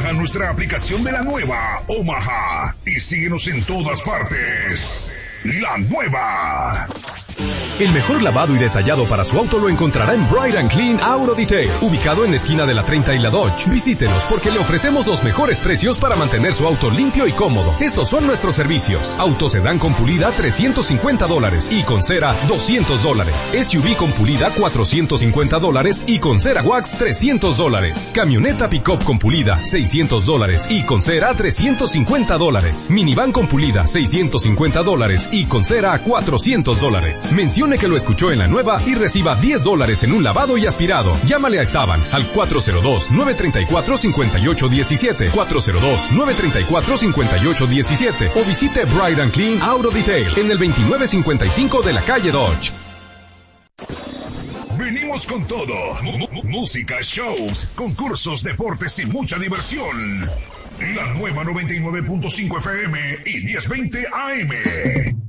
Baja nuestra aplicación de la nueva Omaha y síguenos en todas partes. La nueva. El mejor lavado y detallado para su auto lo encontrará en Bright and Clean Auto Detail, ubicado en la esquina de la 30 y la Dodge. Visítenos porque le ofrecemos los mejores precios para mantener su auto limpio y cómodo. Estos son nuestros servicios: auto sedán con pulida $350 y con cera $200. SUV con pulida $450 y con cera wax $300. Camioneta pick-up con pulida $600 y con cera $350. Minivan con pulida $650 y con cera $400. Mencione que lo escuchó en la nueva y reciba $10 en un lavado y aspirado. Llámale a Esteban al 402-934-5817, 402-934-5817 o visite Bright and Clean Auto Detail en el 2955 de la calle Dodge. Venimos con todo. Música, shows, concursos, deportes y mucha diversión. La nueva 99.5 FM y 1020 AM.